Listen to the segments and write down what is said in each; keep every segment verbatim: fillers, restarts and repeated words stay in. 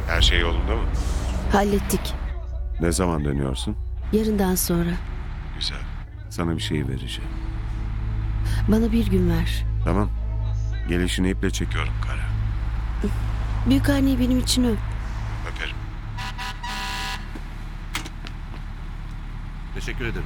Her şey yolunda mı? Hallettik. Ne zaman dönüyorsun? Yarından sonra. Güzel. Sana bir şey vereceğim. Bana bir gün ver. Tamam. Gelişini iple çekiyorum Kara. Büyük anneyi benim için öp. Öperim. Teşekkür ederim.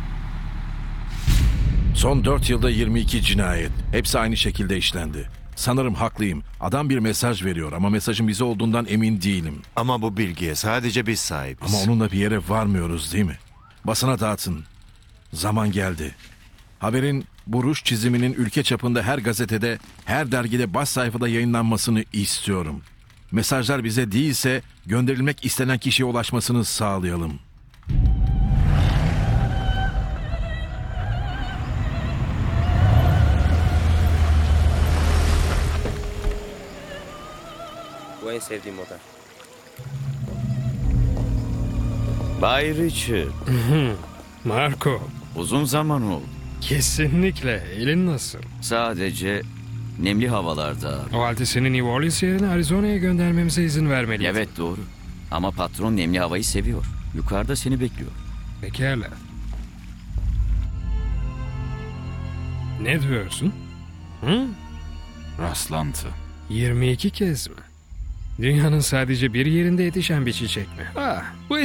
Son dört yılda yirmi iki cinayet. Hepsi aynı şekilde işlendi. Sanırım haklıyım. Adam bir mesaj veriyor ama mesajın bize olduğundan emin değilim. Ama bu bilgiye sadece biz sahibiz. Ama onunla bir yere varmıyoruz değil mi? Basına dağıtın. Zaman geldi. Haberin bu ruj çiziminin ülke çapında her gazetede, her dergide baş sayfada yayınlanmasını istiyorum. Mesajlar bize değilse gönderilmek istenen kişiye ulaşmasını sağlayalım. Bu en sevdiğim model. Bay Richard, Marco, uzun zaman oldu. kesinlikle. Elin nasıl? Sadece nemli havalarda. O halde seni New Orleans yerine Arizona'ya göndermemize izin vermeliydin. Evet doğru. Ama patron nemli havayı seviyor. Yukarıda seni bekliyor. Pekala. Ne diyorsun? Hı? Rastlantı. yirmi iki kez mi? Dünyanın sadece bir yerinde yetişen bir çiçek mi? Ah, bu